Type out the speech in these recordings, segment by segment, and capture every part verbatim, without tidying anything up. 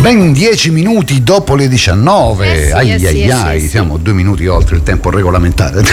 Ben dieci minuti dopo le diciannove, eh sì, ai eh ai sì, ai, sì, siamo due minuti oltre il tempo regolamentare.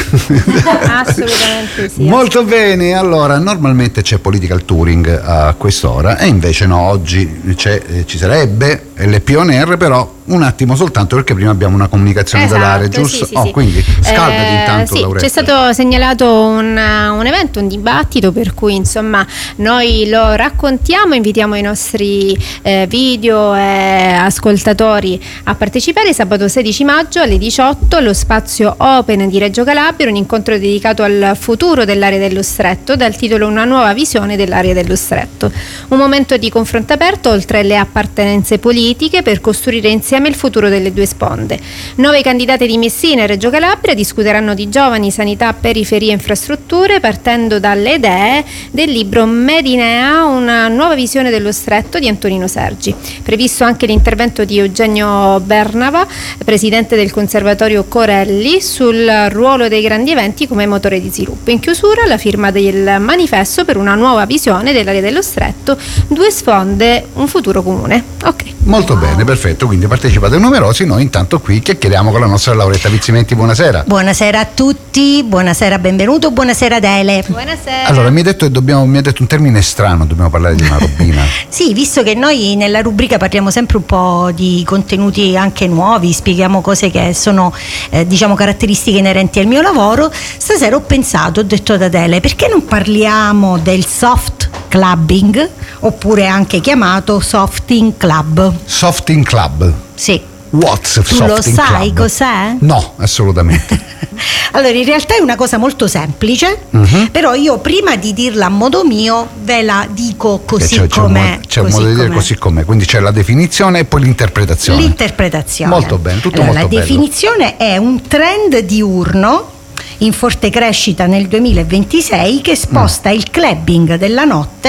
Assolutamente sì. Molto bene, allora normalmente c'è Political Touring a quest'ora e invece no, oggi c'è, eh, ci sarebbe L P on Air, però un attimo soltanto perché prima abbiamo una comunicazione Esatto, da dare, giusto? sì, sì, oh, sì. Quindi scaldati Eh, intanto, sì, Lauretta. c'è stato segnalato un, un evento, un dibattito per cui insomma noi lo raccontiamo, invitiamo i nostri eh, video e ascoltatori a partecipare sabato sedici maggio alle diciotto allo spazio Open di Reggio Calabria, un incontro dedicato al futuro dell'area dello Stretto dal titolo Una nuova visione dell'area dello Stretto. Un momento di confronto aperto oltre alle appartenenze politiche per costruire insieme il futuro delle due sponde. Nove candidate di Messina e Reggio Calabria discuteranno di giovani, sanità, periferie e infrastrutture partendo dalle idee del libro Medinea, una nuova visione dello Stretto di Antonino Sergi. Previsto anche l'intervento di Eugenio Bernava, presidente del Conservatorio Corelli, sul ruolo dei grandi eventi come motore di sviluppo. In chiusura la firma del manifesto per una nuova visione dell'area dello Stretto, due sponde, un futuro comune. Ok. Molto bene, perfetto, quindi partecipate numerosi, noi intanto qui chiacchieriamo con la nostra Lauretta Vizzimenti. Buonasera. Buonasera a tutti, buonasera, benvenuto, buonasera Adele. Buonasera. Allora, mi hai detto che dobbiamo, mi hai detto un termine strano, dobbiamo parlare di una robina. Sì, visto che noi nella rubrica parliamo sempre un po' di contenuti anche nuovi, spieghiamo cose che sono eh, diciamo caratteristiche inerenti al mio lavoro, stasera ho pensato, ho detto ad Adele, perché non parliamo del soft clubbing, oppure anche chiamato softing club? Softing Club. Sì. What's Tu Softing lo sai Club? cos'è? No, assolutamente. Allora, in realtà è una cosa molto semplice, uh-huh. però io prima di dirla a modo mio ve la dico così c'è, c'è com'è. Un modo, c'è un così modo di dire com'è. così com'è, quindi c'è la definizione e poi l'interpretazione. L'interpretazione. Molto bene, tutto allora, molto la bello. definizione è un trend diurno in forte crescita nel duemilaventisei che sposta mm. il clubbing della notte